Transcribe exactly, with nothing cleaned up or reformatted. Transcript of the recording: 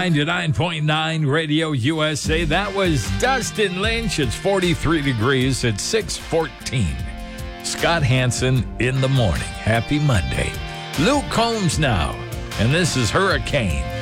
ninety-nine point nine Radio U S A. That was Dustin Lynch. It's forty-three degrees at six fourteen. Scott Hansen in the morning. Happy Monday. Luke Combs now, and this is Hurricane.